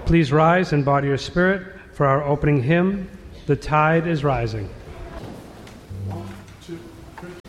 Please rise in body or spirit for our opening hymn, The Tide is Rising.